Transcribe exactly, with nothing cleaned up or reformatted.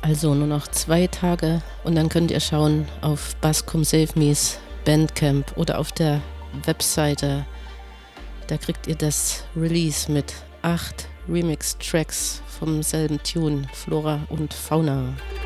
Also nur noch zwei Tage und dann könnt ihr schauen auf Bass Come Save Me's Bandcamp oder auf der Webseite. Da kriegt ihr das Release mit acht Remix-Tracks vom selben Tune, Flora und Fauna.